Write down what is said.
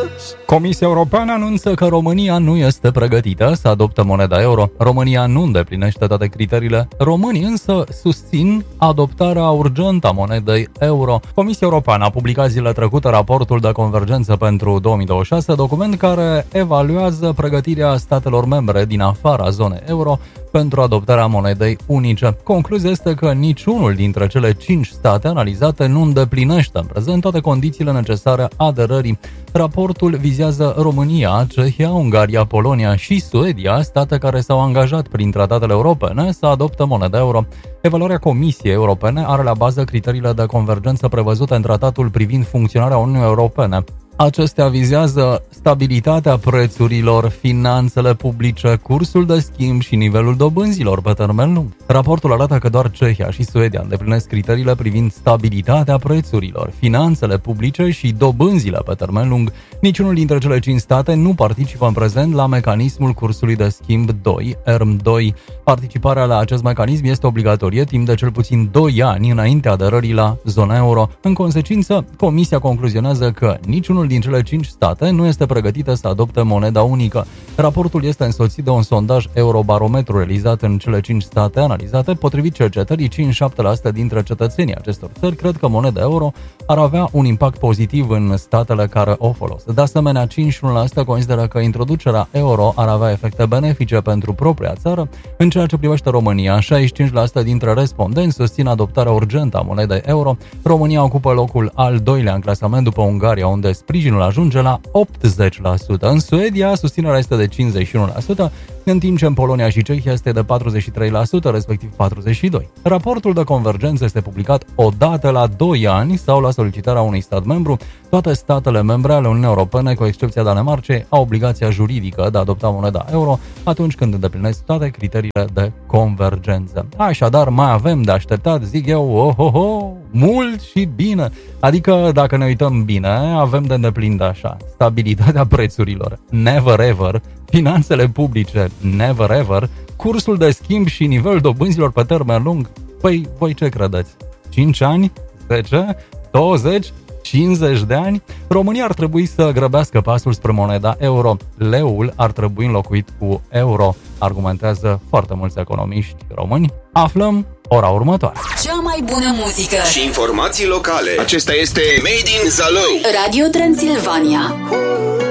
Comisia Europeană anunță că România nu este pregătită să adopte moneda euro. România nu îndeplinește toate criteriile. Românii însă susțin adoptarea urgentă a monedei euro. Comisia Europeană a publicat zilele trecute raportul de convergență pentru 2026, document care evaluează pregătirea statelor membre din afara zonei euro pentru adoptarea monedei unice. Concluzia este că niciunul dintre cele 5 state analizate nu îndeplinește în prezent toate condițiile necesare aderării. Raportul vizează România, Cehia, Ungaria, Polonia și Suedia, state care s-au angajat prin tratatele europene să adopte moneda euro. Evaluarea Comisiei Europene are la bază criteriile de convergență prevăzute în tratatul privind funcționarea Uniunii Europene. Acestea vizează stabilitatea prețurilor, finanțele publice, cursul de schimb și nivelul dobânzilor pe termen lung. Raportul arată că doar Cehia și Suedia îndeplinesc criteriile privind stabilitatea prețurilor, finanțele publice și dobânzile pe termen lung. Niciunul dintre cele 5 state nu participă în prezent la mecanismul cursului de schimb 2, ERM2. Participarea la acest mecanism este obligatorie timp de cel puțin 2 ani înainte aderării la zona euro. În consecință, Comisia concluzionează că niciunul din cele 5 state nu este pregătită să adopte moneda unică. Raportul este însoțit de un sondaj Eurobarometru realizat în cele 5 state analizate. Potrivit cercetării, 5-7% dintre cetățenii acestor țări cred că moneda euro ar avea un impact pozitiv în statele care o folosesc. De asemenea, 51% consideră că introducerea euro ar avea efecte benefice pentru propria țară. În ceea ce privește România, 65% dintre respondenți susțin adoptarea urgentă a monedei euro. România ocupă locul al doilea în clasament după Ungaria, unde sprijinul ajunge la 80%. În Suedia, susținerea este de 51%, în timp ce în Polonia și Cehia este de 43%, respectiv 42%. Raportul de convergență este publicat odată la 2 ani sau la solicitarea unui stat membru. Toate statele membre ale Uniunii Europene, cu excepția Danemarcei, au obligația juridică de a adopta moneda euro atunci când îndeplinesc toate criteriile de convergență. Așadar, mai avem de așteptat, zic eu, mult și bine. Adică, dacă ne uităm bine, avem de îndeplinit așa: stabilitatea prețurilor, never ever; finanțele publice, never ever; cursul de schimb și nivelul dobânzilor pe termen lung. Păi, voi ce credeți? 5 ani? 10? 20? 50 de ani? România ar trebui să grăbească pasul spre moneda euro. Leul ar trebui înlocuit cu euro, argumentează foarte mulți economiști români. Aflăm ora următoare. Cea mai bună muzică și informații locale. Acesta este Made in Zalău. Radio Transilvania.